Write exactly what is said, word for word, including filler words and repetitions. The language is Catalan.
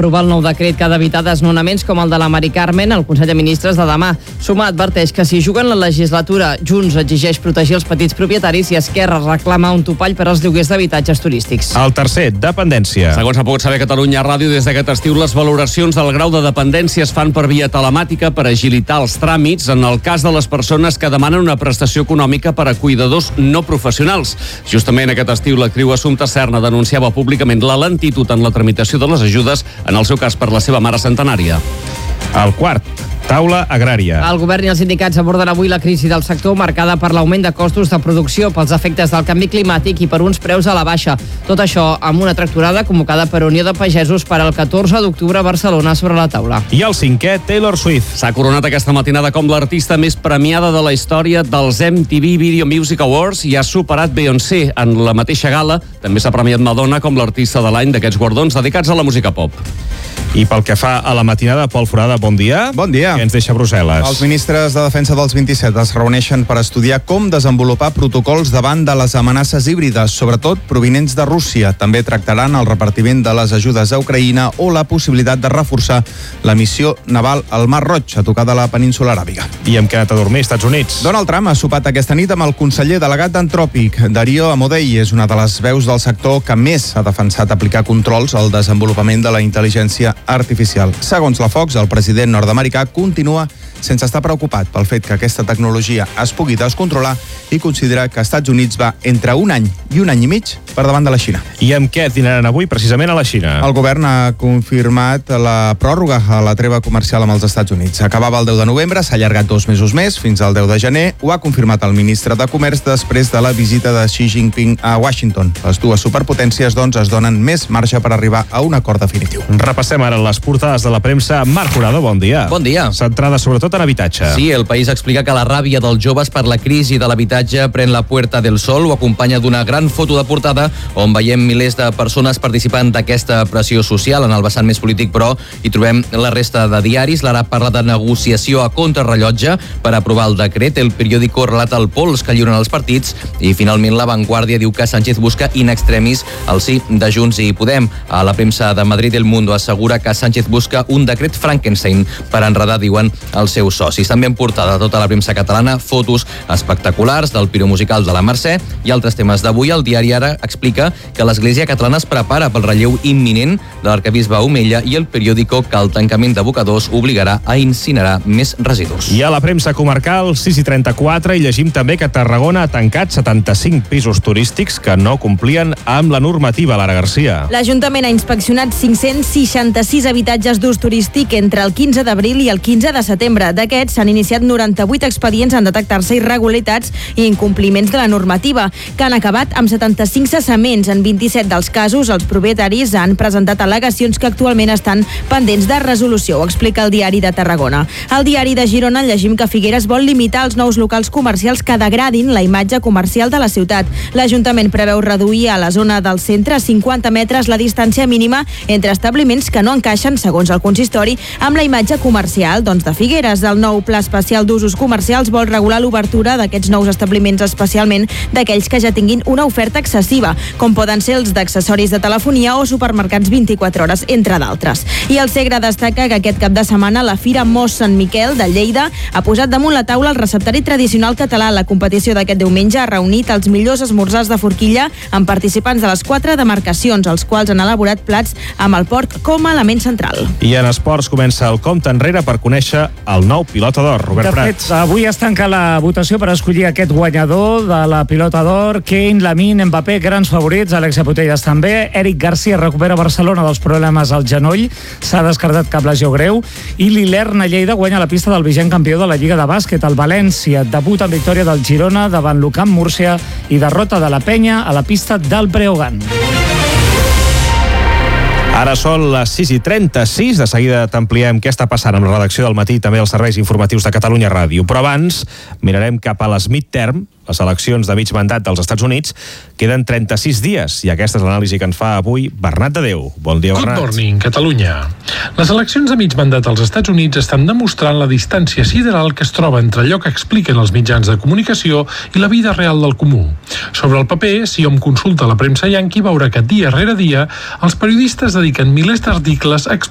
aprovar el nou decret que ha d'evitar desnonaments com el de la Mari Carmen al Consell de Ministres de demà. Sumar adverteix que si juguen la legislatura, Junts exigeix protegir els petits propietaris i Esquerra reclama un topall per als lloguers d'habitatges turístics. El tercer, dependència. Segons ha pogut saber Catalunya Ràdio, des d'aquest estiu les valoracions del grau de dependència es fan per via telemàtica per agilitar els tràmits en el cas de les persones que demanen una prestació econòmica per a cuidadors no professionals. Justament aquest estiu l'actriu Assumpta Serna denunciava públicament la lentitud en la tramitació de les ajudes, en el seu cas per la seva mare centenària. El quart, taula agrària. El govern i els sindicats aborden avui la crisi del sector marcada per l'augment de costos de producció, pels efectes del canvi climàtic i per uns preus a la baixa. Tot això amb una tractorada convocada per Unió de Pagesos per al catorze d'octubre a Barcelona sobre la taula. I el cinquè, Taylor Swift. S'ha coronat aquesta matinada com l'artista més premiada de la història dels M T V Video Music Awards i ha superat Beyoncé en la mateixa gala. També s'ha premiat Madonna com l'artista de l'any d'aquests guardons dedicats a la música pop. I pel que fa a la matinada, Pol Forada, bon dia. Bon dia. Què ens deixa Brussel·les? Els ministres de Defensa dels vint-i-set es reuneixen per estudiar com desenvolupar protocols davant de les amenaces híbrides, sobretot provinents de Rússia. També tractaran el repartiment de les ajudes a Ucraïna o la possibilitat de reforçar la missió naval al Mar Roig, a tocar de la península aràbiga. I hem quedat a dormir, Estats Units. Donald Trump ha sopat aquesta nit amb el conseller delegat d'Antròpic, Dario Amodei. És una de les veus del sector que més ha defensat aplicar controls al desenvolupament de la intel·ligència artificial. Segons la Fox, el president nord-americà continua sense estar preocupat pel fet que aquesta tecnologia es pugui descontrolar i considera que Estats Units va entre un any i un any i mig per davant de la Xina. I amb què dinaran avui precisament a la Xina? El govern ha confirmat la pròrroga a la treva comercial amb els Estats Units. Acabava el deu de novembre, s'ha allargat dos mesos més, fins al deu de gener. Ho ha confirmat el ministre de Comerç després de la visita de Xi Jinping a Washington. Les dues superpotències, doncs, es donen més marge per arribar a un acord definitiu. Repassem ara les portades de la premsa. Marc Jurado, bon dia. Bon dia. Centrada sobretot en habitatge. Sí, El País explica que la ràbia dels joves per la crisi de l'habitatge pren la Puerta del Sol, ho acompanya d'una gran foto de portada on veiem milers de persones participant d'aquesta pressió social. En el vessant més polític, però, hi trobem la resta de diaris. L'Ara parla de negociació a contrarrellotge per aprovar el decret. El Periódico relata el pols que lliuren els partits i, finalment, La Vanguardia diu que Sánchez busca in extremis el sí de Junts i Podem. A la premsa de Madrid, El Mundo assegura que Sánchez busca un decret Frankenstein per enredar, diuen, els seus socis. També en portada de tota la premsa catalana, fotos espectaculars del piro musical de la Mercè i altres temes d'avui. El diari Ara explica que l'Església catalana es prepara pel relleu imminent de l'arquebisbe Omella i El Periódico que el tancament d'abocadors obligarà a incinerar més residus. I a la premsa comarcal, sis i trenta-quatre, i llegim també que Tarragona ha tancat setanta-cinc pisos turístics que no complien amb la normativa. Lara Garcia. L'Ajuntament ha inspeccionat cinc-cents seixanta-sis habitatges d'ús turístic entre el quinze d'abril i el quinze de setembre. D'aquests s'han iniciat noranta-vuit expedients en detectar-se irregularitats i incompliments de la normativa, que han acabat amb setanta-cinc cessaments. En vint-i-set dels casos, els propietaris han presentat al·legacions que actualment estan pendents de resolució, ho explica el diari de Tarragona. Al diari de Girona llegim que Figueres vol limitar els nous locals comercials que degradin la imatge comercial de la ciutat. L'Ajuntament preveu reduir a la zona del centre a cinquanta metres la distància mínima entre establiments que no encaixen, segons el consistori, amb la imatge comercial doncs, de Figueres. El nou Pla Especial d'Usos Comercials vol regular l'obertura d'aquests nous establiments, especialment d'aquells que ja tinguin una oferta excessiva, com poden ser els d'accessoris de telefonia o supermercats vint-i-quatre hores, entre d'altres. I el Segre destaca que aquest cap de setmana la Fira Mos Sant Miquel de Lleida ha posat damunt la taula el receptari tradicional català. La competició d'aquest diumenge ha reunit els millors esmorzars de forquilla amb participants de les quatre demarcacions, els quals han elaborat plats amb el porc com a element central. I en esports comença el compte enrere per conèixer el nou Pilota d'Or, Robert de Prat. Fet, avui es tanca la votació per escollir aquest guanyador de la Pilota d'Or. Kane, Lamine, Mbappé, grans favorits, Alexia Putellas també. Eric Garcia recupera Barcelona dels problemes al genoll, s'ha descartat cap lesió greu, i l'Ilerna Lleida guanya la pista del vigent campió de la Lliga de Bàsquet, el València. Debut en victòria del Girona davant l'Ucamp Múrcia i derrota de la Penya a la pista del Breogán. Ara són les sis i trenta-sis, de seguida t'ampliem què està passant amb la redacció del matí i també els serveis informatius de Catalunya Ràdio. Però abans mirarem cap a les midterm, les eleccions de mig mandat dels Estats Units. Queden trenta-sis dies i aquesta és l'anàlisi que ens fa avui Bernat de Déu. Bon dia, Bernat. Good morning, Catalunya. Les eleccions de mig mandat als Estats Units estan demostrant la distància sideral que es troba entre allò que expliquen els mitjans de comunicació i la vida real del comú. Sobre el paper, si hom consulta la premsa yanqui, veurà que dia rere dia els periodistes dediquen milers d'articles a